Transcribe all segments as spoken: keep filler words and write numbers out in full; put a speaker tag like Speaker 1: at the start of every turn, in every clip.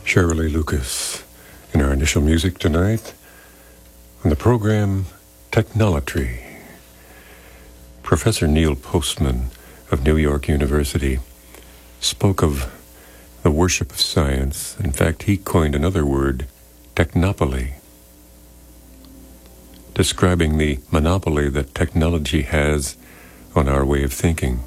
Speaker 1: Shirley Lucas in our initial music tonight on the program Technolatry. Professor Neil Postman of New York University spoke of the worship of science. In fact, he coined another word, technopoly, describing the monopoly that technology has on our way of thinking.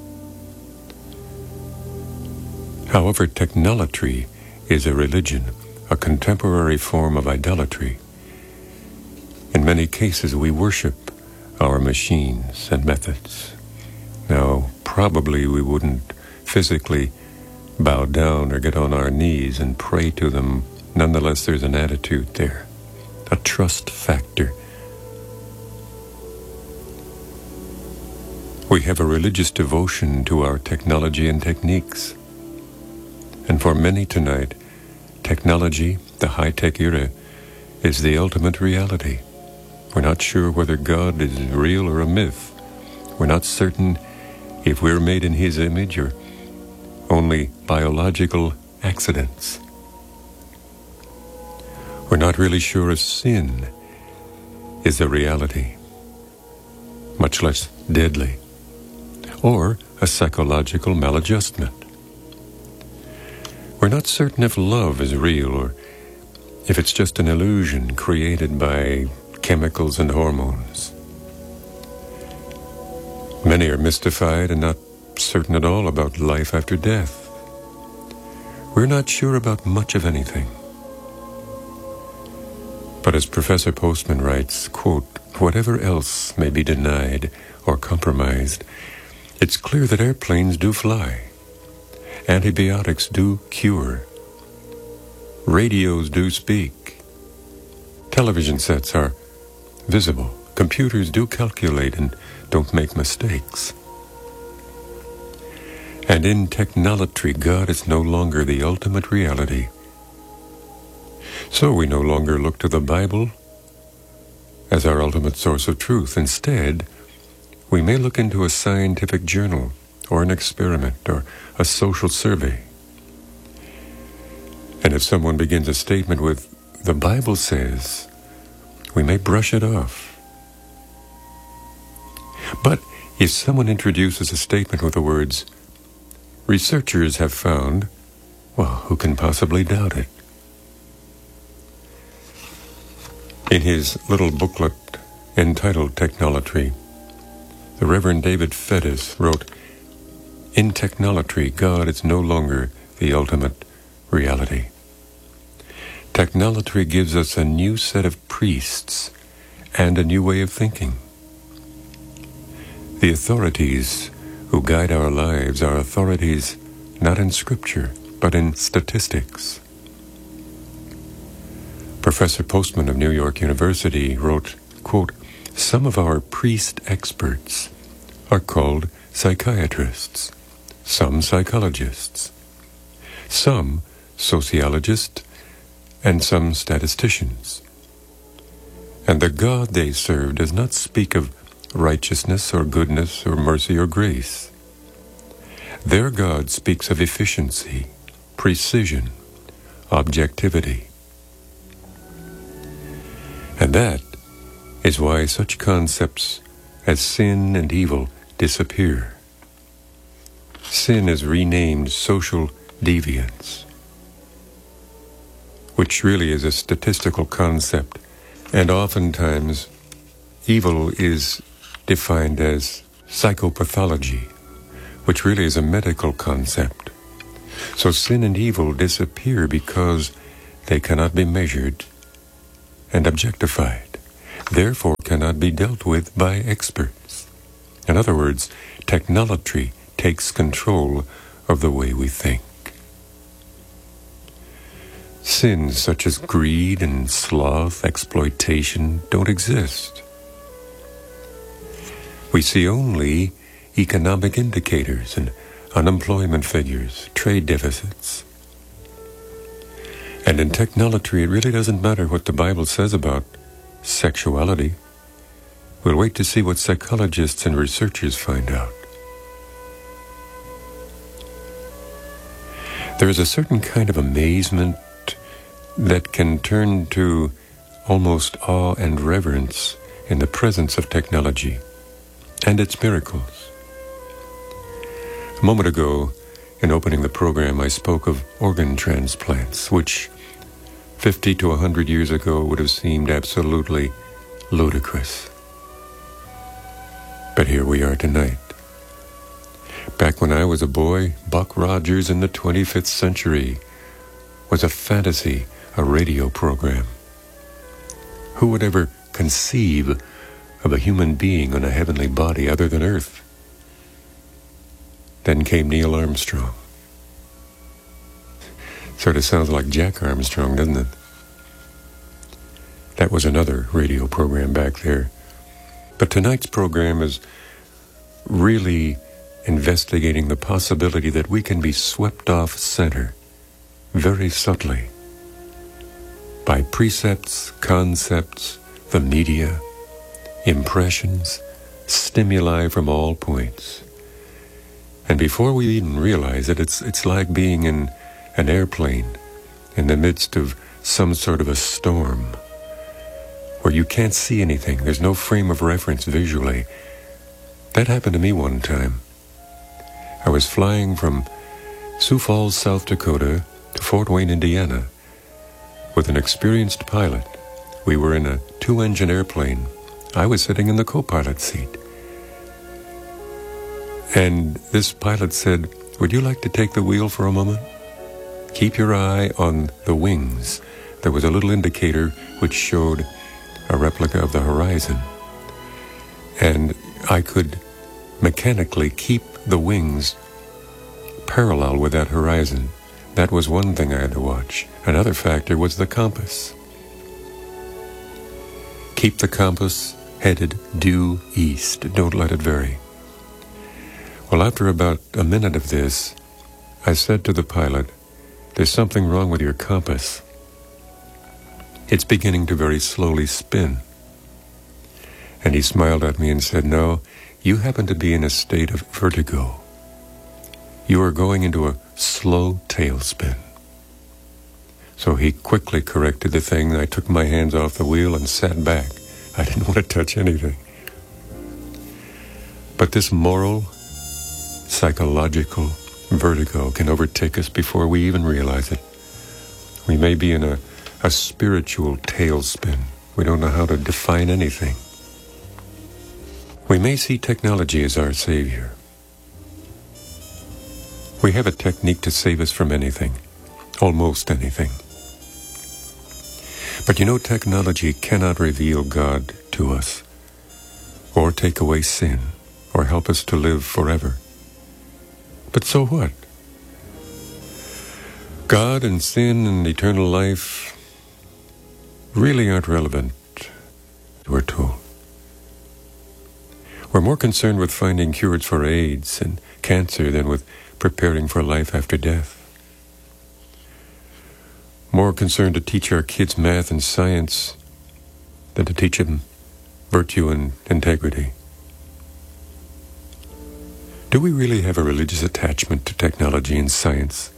Speaker 1: However, technolatry is a religion, a contemporary form of idolatry. In many cases, we worship our machines and methods. Now, probably we wouldn't physically bow down or get on our knees and pray to them. Nonetheless, there's an attitude there, a trust factor. We have a religious devotion to our technology and techniques. And for many tonight, technology, the high-tech era, is the ultimate reality. We're not sure whether God is real or a myth. We're not certain if we're made in His image or only biological accidents. We're not really sure if sin is a reality, much less deadly, or a psychological maladjustment. We're not certain if love is real or if it's just an illusion created by chemicals and hormones. Many are mystified and not certain at all about life after death. We're not sure about much of anything. But as Professor Postman writes, quote, whatever else may be denied or compromised, it's clear that airplanes do fly. Antibiotics do cure. Radios do speak. Television sets are visible. Computers do calculate and don't make mistakes. And in technolatry, God is no longer the ultimate reality. So we no longer look to the Bible as our ultimate source of truth. Instead, we may look into a scientific journal or an experiment or a social survey. And if someone begins a statement with, the Bible says, we may brush it off. But if someone introduces a statement with the words, researchers have found, well, who can possibly doubt it? In his little booklet entitled Technolatry, the Reverend David Fettis wrote, in technolatry, God is no longer the ultimate reality. Technolatry gives us a new set of priests and a new way of thinking. The authorities who guide our lives are authorities not in Scripture, but in statistics. Professor Postman of New York University wrote, quote, some of our priest experts are called psychiatrists, some psychologists, some sociologists, and some statisticians. And the God they serve does not speak of righteousness or goodness or mercy or grace. Their God speaks of efficiency, precision, objectivity. And that is why such concepts as sin and evil disappear. Sin is renamed social deviance, which really is a statistical concept, and oftentimes evil is defined as psychopathology, which really is a medical concept. So sin and evil disappear because they cannot be measured and objectified, therefore cannot be dealt with by experts. In other words, technolatry takes control of the way we think. Sins such as greed and sloth, exploitation, don't exist. We see only economic indicators and unemployment figures, trade deficits. And in technolatry, it really doesn't matter what the Bible says about sexuality. We'll wait to see what psychologists and researchers find out. There is a certain kind of amazement that can turn to almost awe and reverence in the presence of technology and its miracles. A moment ago, in opening the program, I spoke of organ transplants, which fifty to a hundred years ago would have seemed absolutely ludicrous. But here we are tonight. Back when I was a boy, Buck Rogers in the twenty-fifth century was a fantasy, a radio program. Who would ever conceive of a human being on a heavenly body other than Earth? Then came Neil Armstrong. Sort of sounds like Jack Armstrong, doesn't it? That was another radio program back there. But tonight's program is really investigating the possibility that we can be swept off center very subtly by precepts, concepts, the media, impressions, stimuli from all points. And before we even realize it, it's it's like being in an airplane in the midst of some sort of a storm where you can't see anything. There's no frame of reference visually. That happened to me one time. I was flying from Sioux Falls, South Dakota to Fort Wayne, Indiana with an experienced pilot. We were in a two-engine airplane. I was sitting in the co-pilot seat. And this pilot said, "Would you like to take the wheel for a moment? Keep your eye on the wings." There was a little indicator which showed a replica of the horizon. And I could mechanically keep the wings parallel with that horizon. That was one thing I had to watch. Another factor was the compass. Keep the compass headed due east. Don't let it vary. Well, after about a minute of this, I said to the pilot, "There's something wrong with your compass. It's beginning to very slowly spin." And he smiled at me and said, "No, you happen to be in a state of vertigo. You are going into a slow tailspin." So he quickly corrected the thing. I took my hands off the wheel and sat back. I didn't want to touch anything. But this moral, psychological vertigo can overtake us before we even realize it. We may be in a, a spiritual tailspin. We don't know how to define anything. We may see technology as our savior. We have a technique to save us from anything, almost anything. But you know, technology cannot reveal God to us, or take away sin, or help us to live forever. But so what? God and sin and eternal life really aren't relevant, we're told. We're more concerned with finding cures for AIDS and cancer than with preparing for life after death. More concerned to teach our kids math and science than to teach them virtue and integrity. Do we really have a religious attachment to technology and science?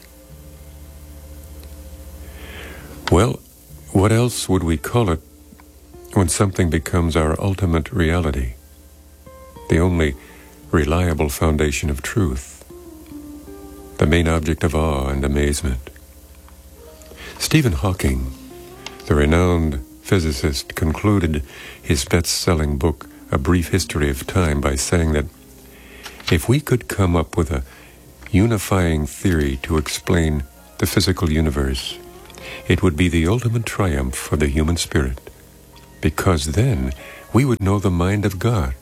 Speaker 1: Well, what else would we call it when something becomes our ultimate reality, the only reliable foundation of truth, the main object of awe and amazement? Stephen Hawking, the renowned physicist, concluded his best-selling book, A Brief History of Time, by saying that if we could come up with a unifying theory to explain the physical universe, it would be the ultimate triumph for the human spirit, because then we would know the mind of God.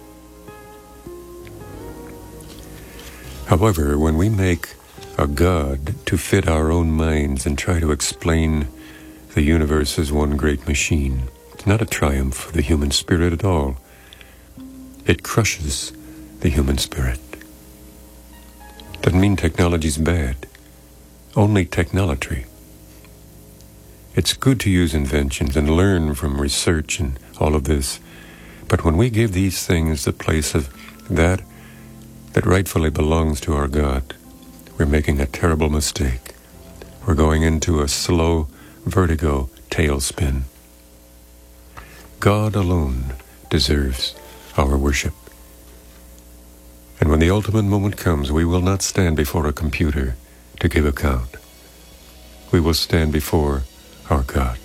Speaker 1: However, when we make a God to fit our own minds and try to explain the universe as one great machine, it's not a triumph for the human spirit at all. It crushes the human spirit. Doesn't mean technology's bad. Only technolatry. It's good to use inventions and learn from research and all of this, but when we give these things the place of that that rightfully belongs to our God, we're making a terrible mistake. We're going into a slow vertigo tailspin. God alone deserves our worship. And when the ultimate moment comes, we will not stand before a computer to give account. We will stand before our God.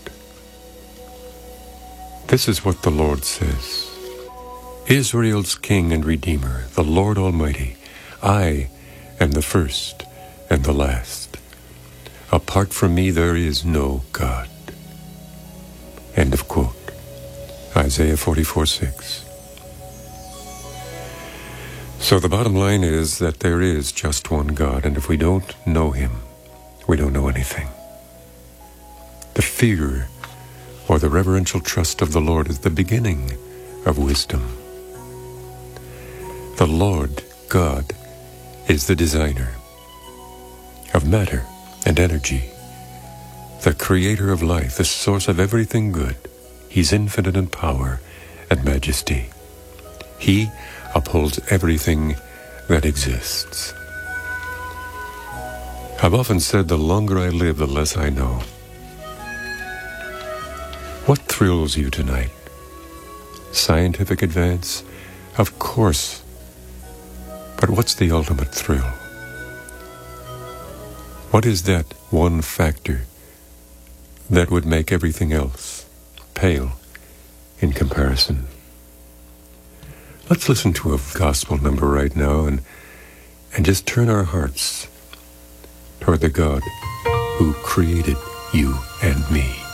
Speaker 1: This is what the Lord says. Israel's King and Redeemer, the Lord Almighty, I am the first and the last. Apart from me there is no God. End of quote. Isaiah forty-four six. So the bottom line is that there is just one God, and if we don't know Him, we don't know anything. The fear or the reverential trust of the Lord is the beginning of wisdom. The Lord God is the designer of matter and energy, the creator of life, the source of everything good. He's infinite in power and majesty. He upholds everything that exists. I've often said the longer I live, the less I know. What thrills you tonight? Scientific advance? Of course. But what's the ultimate thrill? What is that one factor that would make everything else pale in comparison? Let's listen to a gospel number right now and, and just turn our hearts toward the God who created you and me.